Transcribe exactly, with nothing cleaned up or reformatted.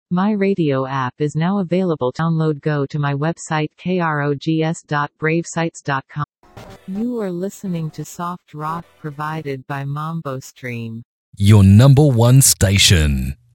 My radio app is now available. Download. Go to my website krogs dot bravesites dot com. You are listening to soft rock provided by Mambo Stream. Your number one station.